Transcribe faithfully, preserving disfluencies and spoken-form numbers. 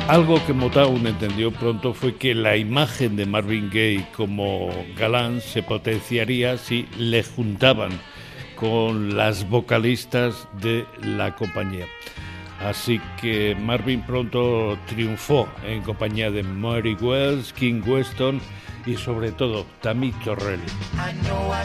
Algo que Motown entendió pronto fue que la imagen de Marvin Gaye como galán se potenciaría si le juntaban con las vocalistas de la compañía. Así que Marvin pronto triunfó en compañía de Mary Wells, King Weston y sobre todo Tammy Terrell. I know I